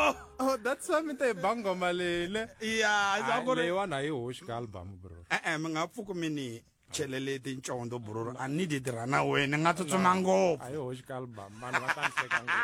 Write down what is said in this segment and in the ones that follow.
Oh, that's something te bango malele. Yeah, Lewana hi hoxi ka album bro. Mga pfuku mini chelele tinchondo bro. I need it rana wena nga tsutsuma ngopfu. Hi hoxi ka album. Mani va ta ni hleka ngopfu.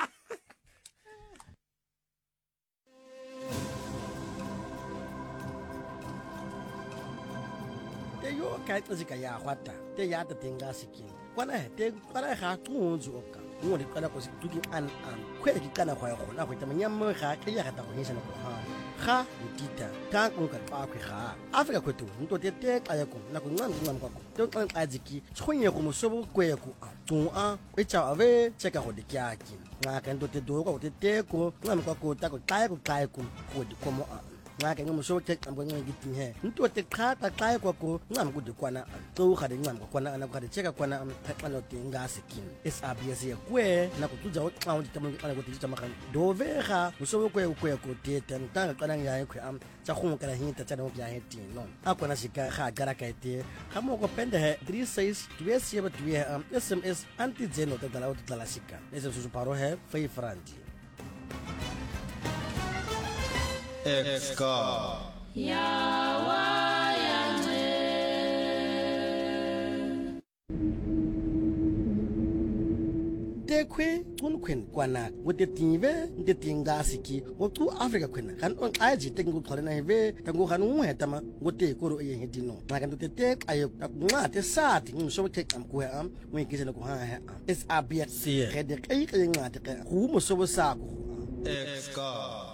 Te yo ka tsika ya kwata. Te ya ta tinga sikin. Kwana te kwana ga tsunzu oka. Ngo di kana ko se tuki an. Khwele ki kana khwa go na go ta manyam ga ke ya ga ta go hisa na go ha. Ga ditita ka ko ka pa khwe ga. Afrika kwetu nto te xa ya ko na go ngam kwa ko. Te xa xa dziki tshonye go mosobo kwe ko a. Tu a e cha ave cheka go di kyaki. Nga ka nto te do ko te ko ngam kwa ko ta ko xa ko go di komo a. Nga ke ngomusho te xambo ngithi he into te qhaqa xa kwako ncam kude kwana to ga de ncam kwana ana ga de cheka kwana xa no tinga sikin SABS ye kwe na ku tsuza xa undi tamo ana ku titsha maga dovega muso kwe ko te tanga kana ya kwe am tsa go ka hinta tsa no ya heti no akona sika ga gara ka te ga mo ko pende he 36 SMS anti zeno te dala o dala sika ese su paro he 5 francs Exka Dekwe kunkwen kwana wote tinve nte tinga siki wotu Afrika kwena kan on aji tengu kholena heve tangu kan ngweta ma wote koro ye hedino ngaka nte te ayo ngate sati ngso te am ko am ngikise no ko ha ha SABS rede kai kai ngate ka hu mo so sako Exka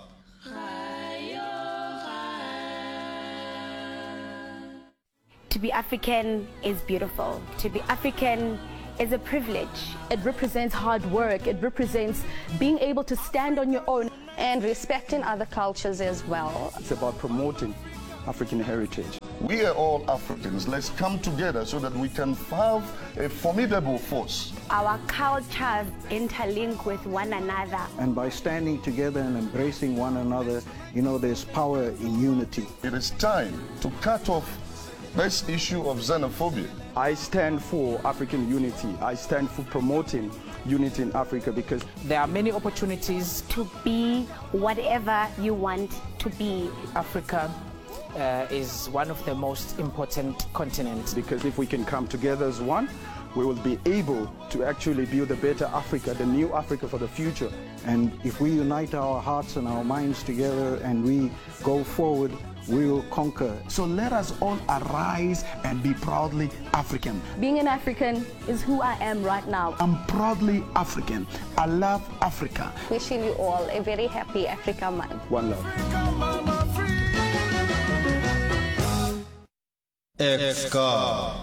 To be African is beautiful. To be African is a privilege. It represents hard work. It represents being able to stand on your own. And respecting other cultures as well. It's about promoting African heritage. We are all Africans. Let's come together so that we can have a formidable force. Our cultures interlink with one another. And by standing together and embracing one another, you know, there's power in unity. It is time to cut off this issue of xenophobia. I stand for African unity. I stand for promoting unity in Africa because there are many opportunities to be whatever you want to be. Africa is one of the most important continents. Because if we can come together as one, we will be able to actually build a better Africa, the new Africa for the future. And if we unite our hearts and our minds together and we go forward, we will conquer. So let us all arise and be proudly African. Being an African is who I am right now. I'm proudly African. I love Africa. Wishing you all a very happy Africa Month. One love. Exka